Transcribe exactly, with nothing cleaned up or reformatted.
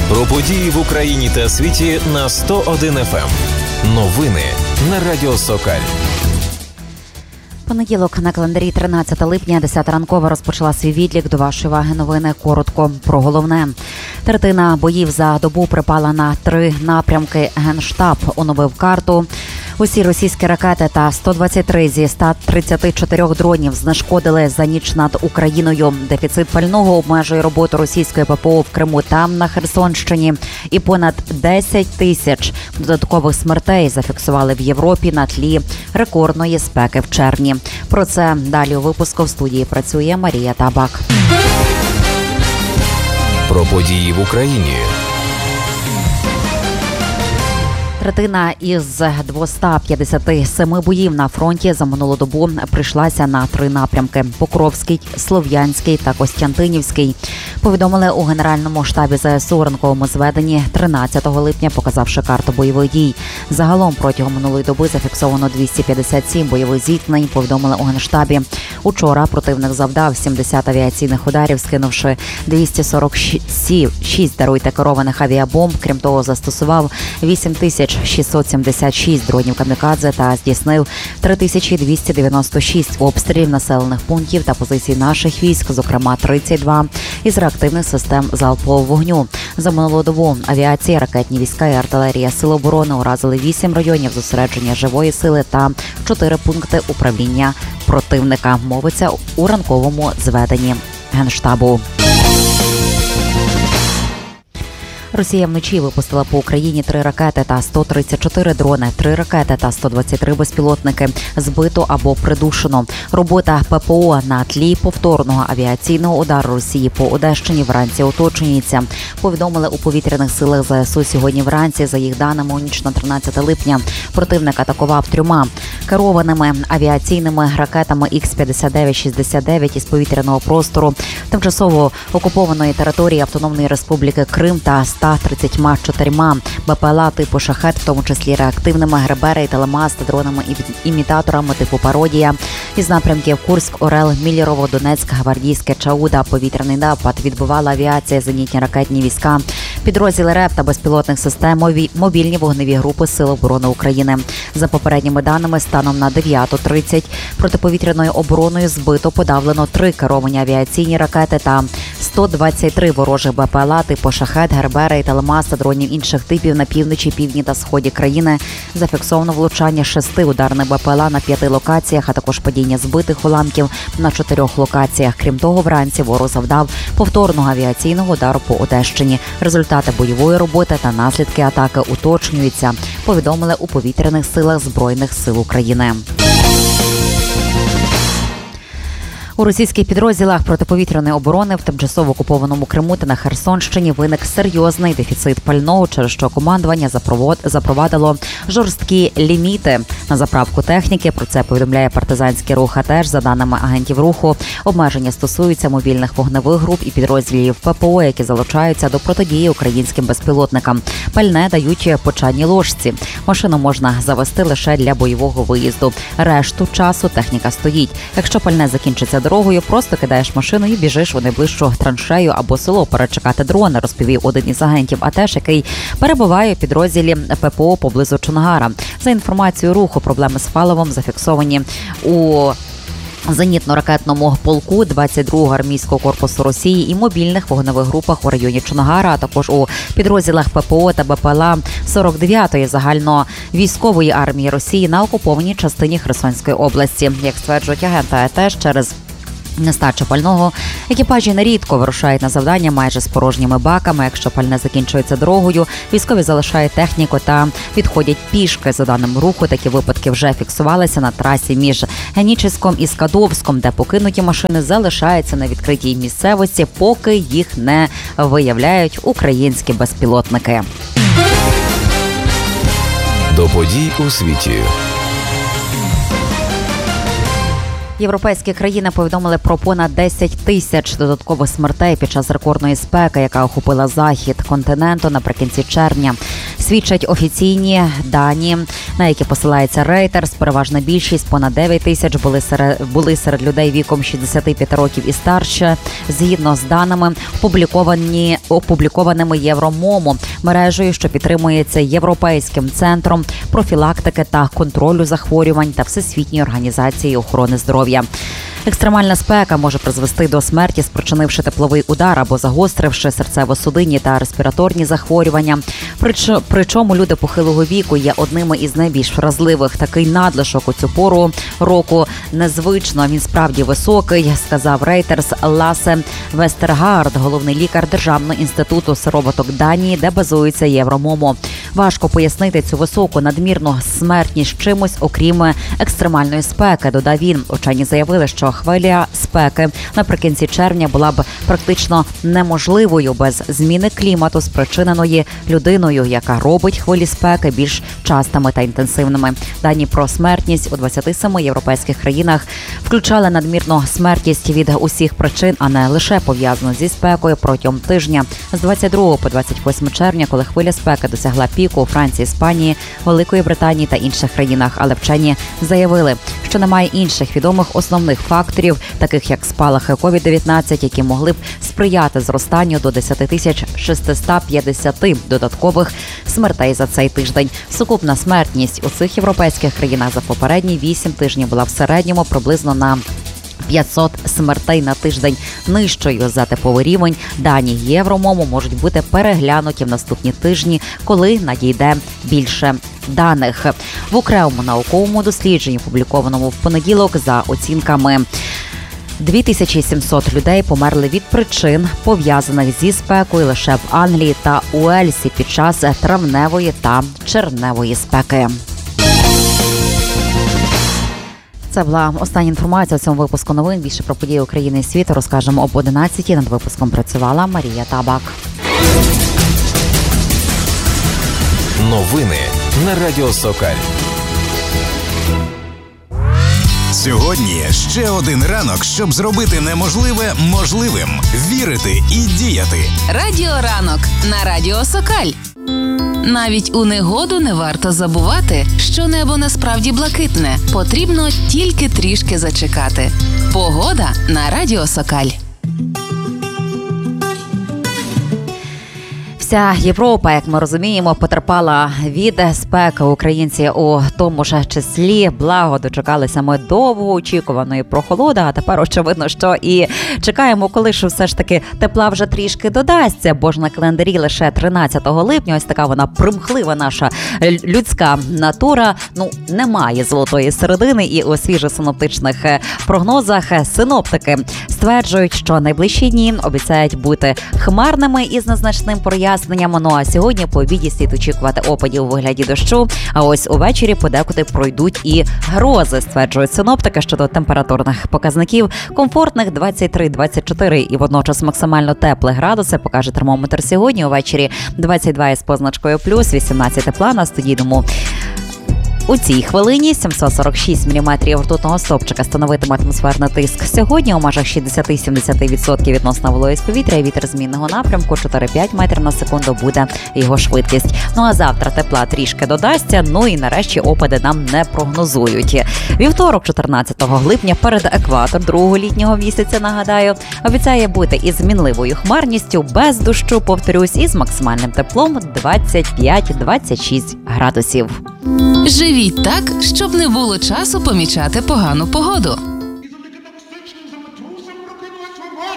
Про події в Україні та світі на сто один еф ем. Новини на Радіо Сокаль. Понеділок на календарі тринадцяте липня, десята ранкова, розпочала свій відлік. До вашої уваги новини коротко про головне. Третина боїв за добу припала на три напрямки. Генштаб оновив карту. Усі російські ракети та сто двадцять три зі ста тридцяти чотирьох дронів знешкодили за ніч над Україною. Дефіцит пального обмежує роботу російської ППО в Криму та на Херсонщині. І понад десять тисяч додаткових смертей зафіксували в Європі на тлі рекордної спеки в червні. Про це далі у випуску. В студії працює Марія Табак. Про події в Україні. Третина із двохсот п'ятдесят сім боїв на фронті за минулу добу прийшлася на три напрямки – Покровський, Слов'янський та Костянтинівський. Повідомили у Генеральному штабі ЗСУ у ранковому зведенні тринадцятого липня, показавши карту бойових дій. Загалом протягом минулої доби зафіксовано двісті п'ятдесят сім бойових зіткнень, повідомили у Генштабі. Учора противник завдав сімдесят авіаційних ударів, скинувши двісті сорок шість даруйте керованих авіабомб. Крім того, застосував вісім тисяч шістсот сімдесят шість дронів камікадзе та здійснив три тисячі двісті дев'яносто шість обстрілів населених пунктів та позицій наших військ, зокрема тридцять два із реактивних систем залпового вогню. За минулу добу авіація, ракетні війська і артилерія Сил оборони уразили вісім районів зосередження живої сили та чотири пункти управління противника, мовиться у ранковому зведенні Генштабу. Росія вночі випустила по Україні три ракети та сто тридцять чотири дрони, три ракети та сто двадцять три безпілотники збито або придушено. Робота ППО на тлі повторного авіаційного удару Росії по Одещині вранці уточнюється. Повідомили у повітряних силах ЗСУ сьогодні вранці. За їх даними, у ніч на тринадцяте липня противник атакував трьома керованими авіаційними ракетами ікс п'ятдесят дев'ять шістдесят дев'ять із повітряного простору тимчасово окупованої території Автономної Республіки Крим та ста тридцятьма чотирма БПЛА типу «Шахет», в тому числі реактивними Гребери і Телемаз та дронами-імітаторами типу «Пародія». Із напрямків Курськ, Орел, Міллерово, Донецьк, Гвардійське, Чауда повітряний напад відбивала авіація, зенітні ракетні війська, підрозділи РЕП та безпілотних систем, мобільні вогневі групи Сил оборони України. За попередніми даними, станом на дев'яту тридцять протиповітряною обороною збито, подавлено три керовані авіаційні ракети та сто двадцять три ворожих БПЛА типу «Шахет», Гребери і Телемаз та дронів інших типів на півночі, півдні та сході країни. Зафіксовано влучання шести ударних БПЛА на п'яти локаціях, а також падіння збитих уламків на чотирьох локаціях. Крім того, вранці ворог завдав повторного авіаційного удару по Одещині. Результати бойової роботи та наслідки атаки уточнюються, повідомили у повітряних силах Збройних сил України. У російських підрозділах протиповітряної оборони в тимчасово окупованому Криму та на Херсонщині виник серйозний дефіцит пального, через що командування запровадило жорсткі ліміти на заправку техніки. Про це повідомляє партизанський рух. А теж, за даними агентів руху, обмеження стосуються мобільних вогневих груп і підрозділів ППО, які залучаються до протидії українським безпілотникам. Пальне дають по чайній ложці. Машину можна завести лише для бойового виїзду. Решту часу техніка стоїть. Якщо пальне закінчиться дорогою, просто кидаєш машину і біжиш у найближчу траншею або село перечекати дрона, розповів один із агентів АТЕШ, який перебуває у підрозділі ППО поблизу Чонгара. За інформацією руху, проблеми з паливом зафіксовані у зенітно-ракетному полку двадцять другого армійського корпусу Росії і мобільних вогневих групах у районі Чонгара, а також у підрозділах ППО та БПЛА сорок дев'ятої загальновійськової армії Росії на окупованій частині Херсонської області. Як стверджують агенти АТЕШ, через нестача пального екіпажі нерідко вирушають на завдання майже з порожніми баками. Якщо пальне закінчується дорогою, військові залишають техніку та відходять пішки. За даним руху, такі випадки вже фіксувалися на трасі між Генічеськом і Скадовськом, де покинуті машини залишаються на відкритій місцевості, поки їх не виявляють українські безпілотники. До подій у світі. Європейські країни повідомили про понад десять тисяч додаткових смертей під час рекордної спеки, яка охопила захід континенту наприкінці червня. свідчать офіційні дані, на які посилається Reuters. Переважна більшість, понад дев'ять тисяч, були серед, були серед людей віком шістдесят п'ять років і старше, згідно з даними, опубліковані, опублікованими Євромому, мережею, що підтримується Європейським центром профілактики та контролю захворювань та Всесвітньою організацією охорони здоров'я. Екстремальна спека може призвести до смерті, спричинивши тепловий удар або загостривши серцево-судинні та респіраторні захворювання. Причому люди похилого віку є одними із найбільш вразливих. Такий надлишок у цю пору року незвично. Він справді високий, сказав Reuters Ласе Вестергард, головний лікар Державного інституту сироваток Данії, де базується Євромому. Важко пояснити цю високу надмірну смертність чимось, окрім екстремальної спеки, додав він. Учені заявили, що хвиля спеки наприкінці червня була б практично неможливою без зміни клімату, спричиненої людиною, яка робить хвилі спеки більш частими та інтенсивними. Дані про смертність у двадцяти семи європейських країнах включали надмірну смертність від усіх причин, а не лише пов'язану зі спекою протягом тижня з двадцять другого по двадцять восьме червня, коли хвиля спеки досягла піку у Франції, Іспанії, Великої Британії та інших країнах. Але вчені заявили, що немає інших відомих основних факторів, таких як спалахи ковід дев'ятнадцять, які могли б сприяти зростанню до десять тисяч шістсот п'ятдесят додаткових смертей за цей тиждень. Сукупна смертність у цих європейських країнах за попередні вісім тижнів була в середньому приблизно на п'ятсот смертей на тиждень, нижчою за типовий рівень. Дані Євромому можуть бути переглянуті в наступні тижні, коли надійде більше даних. В окремому науковому дослідженні, опублікованому в понеділок, за оцінками дві тисячі сімсот людей померли від причин, пов'язаних зі спекою лише в Англії та Уельсі під час травневої та червневої спеки. Це була остання інформація у цьому випуску новин. Більше про події України і світу розкажемо об одинадцятій. Над випуском працювала Марія Табак. Новини на Радіо Сокаль. Сьогодні ще один ранок, щоб зробити неможливе можливим. Вірити і діяти. Радіо ранок на Радіо Сокаль. Навіть у негоду не варто забувати, що небо насправді блакитне. Потрібно тільки трішки зачекати. Погода на Радіо Сокаль. Вся Європа, як ми розуміємо, потерпала від спеки. Українці у тому ж числі. Благо, дочекалися ми довгоочікуваної прохолоди, а тепер очевидно, що і чекаємо, коли ж все ж таки тепла вже трішки додасться, бо ж на календарі лише тринадцятого липня, ось така вона примхлива наша людська натура. Ну, немає золотої середини, і у свіжих синоптичних прогнозах синоптики стверджують, що найближчі дні обіцяють бути хмарними із незначним проясненням. Ну а сьогодні по обіді слід очікувати опадів у вигляді дощу, а ось увечері подекуди пройдуть і грози, стверджують синоптики. Щодо температурних показників, комфортних двадцять три - двадцять чотири і водночас максимально теплі градуси покаже термометр сьогодні. Увечері двадцять два із позначкою плюс, вісімнадцять тепла на студійному. У цій хвилині сімсот сорок шість міліметрів ртутного стовпчика становитиме атмосферний тиск. Сьогодні у межах шістдесят - сімдесят відсотків відносна вологість повітря, вітер змінного напрямку чотири - п'ять метрів на секунду буде його швидкість. Ну а завтра тепла трішки додасться, ну і нарешті опади нам не прогнозують. Вівторок, чотирнадцятого липня, перед екватор другого літнього місяця, нагадаю, обіцяє бути із змінливою хмарністю, без дощу, повторюсь, із максимальним теплом двадцять п'ять - двадцять шість градусів. Живіть так, щоб не було часу помічати погану погоду.